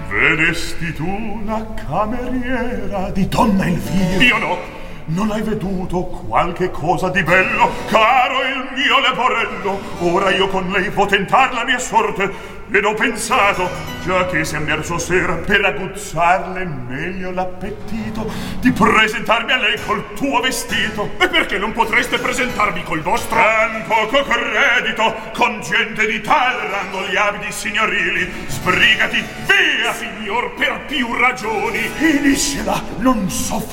Vedesti tu la cameriera di donna Elvira? Io no. Non hai veduto qualche cosa di bello, caro il mio leporello? Ora io con lei vo' tentar la mia sorte, ed ho pensato, già che siam verso sera, per aguzzarle meglio l'appetito, di presentarmi a lei col tuo vestito. E perché non potreste presentarmi col vostro? Tan poco credito, con gente di tal rango gli abiti signorili. Sbrigati, via! Signor, per più ragioni. Finiscila, non so